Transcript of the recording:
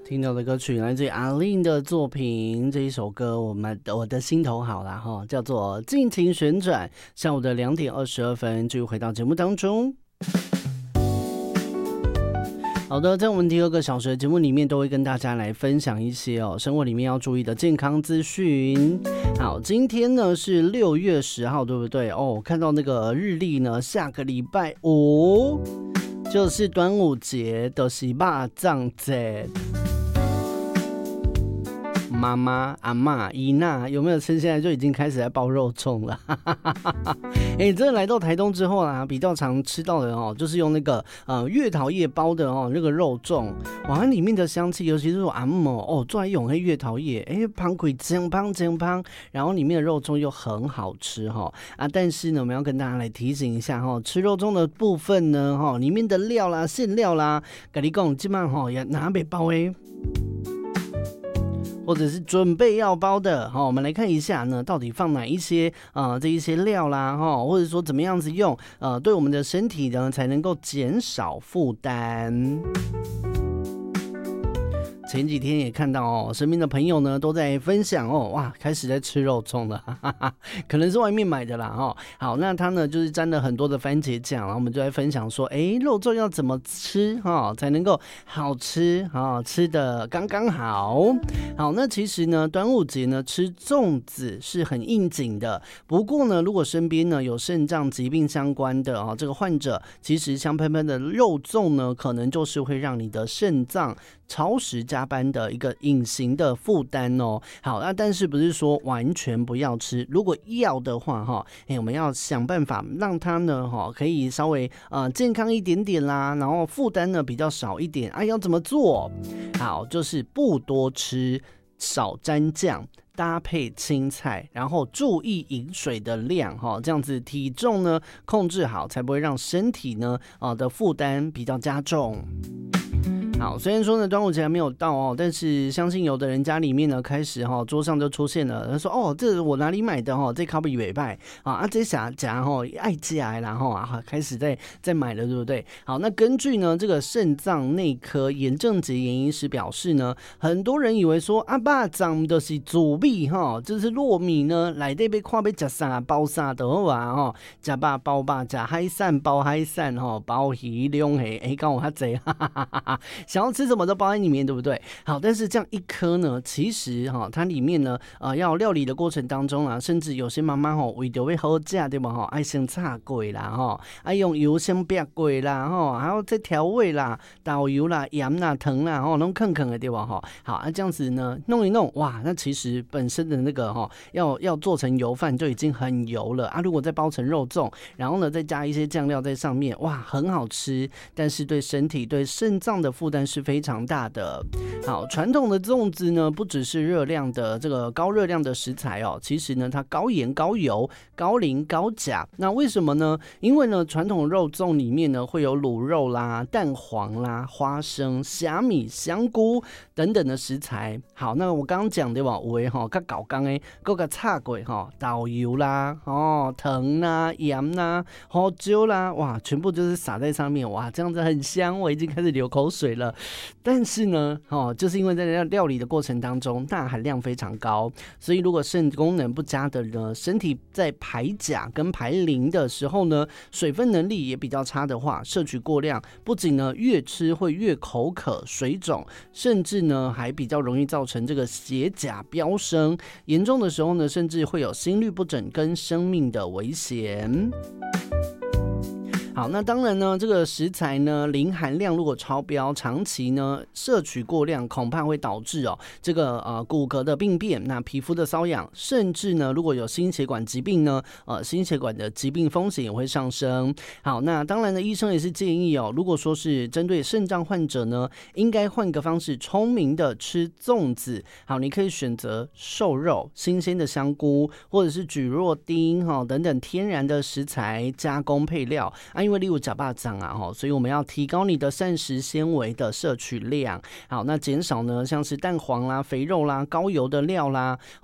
听到的歌曲来自于阿令的作品，这一首歌我的心头好啦哈，叫做尽情旋转。下午的2点22分，继续回到节目当中。好的，在我们第2个小时的节目里面，都会跟大家来分享一些生活里面要注意的健康资讯。好，今天呢是6月10号，对不对？看到那个日历呢，下个礼拜5就是端午节，就是肉粽节。妈妈、阿嬷、姨娜有没有趁现在就已经开始在包肉粽了？真的来到台东之后啊，比较常吃到的就是用那个月桃叶包的那个肉粽，哇，里面的香气，尤其是阿嬷最爱用那月桃叶，香气真香，然后里面的肉粽又很好吃但是呢，我们要跟大家来提醒一下吃肉粽的部分呢里面的料啦、馅料啦，跟你讲，基本上也拿袂包或者是准备要包的我们来看一下呢，到底放哪一些这一些料啦或者说怎么样子用对我们的身体呢才能够减少负担。前几天也看到身边的朋友呢都在分享哇，开始在吃肉粽了，可能是外面买的啦好，那他呢就是沾了很多的番茄酱，然后我们就在分享说，肉粽要怎么吃才能够好吃吃的刚刚好。好，那其实呢，端午节呢吃粽子是很应景的。不过呢，如果身边呢有肾脏疾病相关的这个患者，其实香喷喷的肉粽呢，可能就是会让你的肾脏超时加班的一个隐形的负担好，那但是不是说完全不要吃？如果要的话我们要想办法让它呢可以稍微健康一点点啦，然后负担呢比较少一点要怎么做？好，就是不多吃，少沾酱，搭配青菜，然后注意饮水的量这样子体重呢控制好，才不会让身体呢的负担比较加重。好，虽然说呢端午节还没有到但是相信有的人家里面呢开始桌上就出现了，他说这是我哪里买的这烤比尾拜这夹爱夹啦开始在买了，对不对？好，那根据呢这个肾脏内科严正杰严医师表示呢，很多人以为说肉粽就是煮米就是糯米呢内底要看要吃啥包啥就好啊吃肉包肉，吃海产包海产包鱼龙虾讲有遐济想要吃什么都包在里面，对不对？好，但是这样一颗呢，其实它里面呢要料理的过程当中甚至有些妈妈为着要好吃，对吧爱先炒过啦爱用油先煸过啦还要再调味啦，导油啦、盐啦、糖啦弄坑的，对吧好这样子呢弄一弄，哇，那其实本身的那个要做成油饭就已经很油了如果再包成肉粽，然后呢再加一些酱料在上面，哇，很好吃，但是对身体对肾脏的负担是非常大的。好，传统的粽子呢不只是热量的这个高热量的食材其实呢它高盐高油高磷高钾。那为什么呢？因为呢传统肉粽里面呢会有卤肉啦、蛋黄啦、花生、虾米、香菇等等的食材。好，那我刚刚讲对吧，有的较搞刚的还有炒过豆油啦糖啦、盐啦、胡椒啦，哇，全部就是撒在上面，哇，这样子很香，我已经开始流口水了。但是呢就是因为在料理的过程当中钠含量非常高，所以如果肾功能不佳的呢，身体在排钾跟排磷的时候呢，水分能力也比较差的话，摄取过量，不仅呢越吃会越口渴、水肿，甚至呢还比较容易造成这个血钾飙升，严重的时候呢，甚至会有心律不整跟生命的危险。好，那当然呢，这个食材呢，磷含量如果超标，长期呢摄取过量，恐怕会导致这个骨骼的病变，那皮肤的瘙痒，甚至呢，如果有心血管疾病呢，心血管的疾病风险也会上升。好，那当然呢，医生也是建议如果说是针对肾脏患者呢，应该换个方式，聪明的吃粽子。好，你可以选择瘦肉、新鲜的香菇，或者是蒟蒻丁等等天然的食材加工配料因为你有吃肉粽所以我们要提高你的膳食纤维的摄取量。好，那减少呢像是蛋黄啦、肥肉啦、高油的料啦